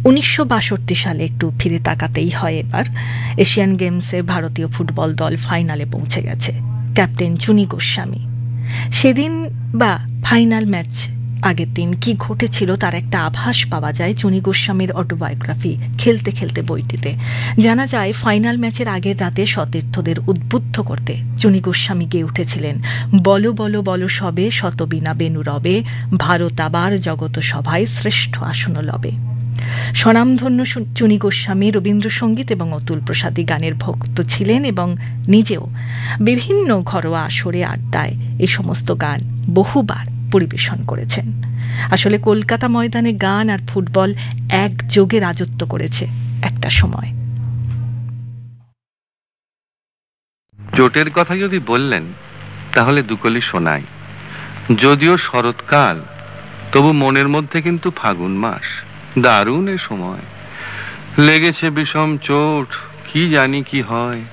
1962 সালে একটু ফিরে তাকাতেই হয়। এবার এশিয়ান গেমসে ভারতীয় ফুটবল দল ফাইনালে পৌঁছে গেছে। ক্যাপ্টেন চুনি গোস্বামী। সেদিন বা ফাইনাল ম্যাচ আগের দিন কি ঘটেছিল তার একটা আভাস পাওয়া যায় চুনি গোস্বামীর অটোবায়োগ্রাফি খেলতে খেলতে বইটিতে। জানা যায় ফাইনাল ম্যাচের আগের রাতে সতীর্থদের উদ্বুদ্ধ করতে চুনি গোস্বামী গেয়ে উঠেছিলেন, বলো বলো বলো সবে শতবিনা বেনু রবে, ভারত আবার জগত সভায় শ্রেষ্ঠ আসন লবে। স্বনামধন্য চুনি গোস্বামী রবীন্দ্রসঙ্গীত এবং অতুল প্রসাদী গানের ভক্ত ছিলেন এবং নিজেও বিভিন্ন ঘরোয়া আসরে আড্ডায় এই সমস্ত গান বহুবার পরিবেশন করেছেন। আসলে কলকাতা ময়দানে গান আর ফুটবল একযোগে রাজত্ব করেছে একটা সময়। চোটের কথা যদি বললেন তাহলে দুকলি শোনাই। যদিও শরৎকাল, তবু মনের মধ্যে কিন্তু ফাগুন মাস। দারুণ এ সময়, লেগেছে বিষম চোট, কি জানি কি হয়।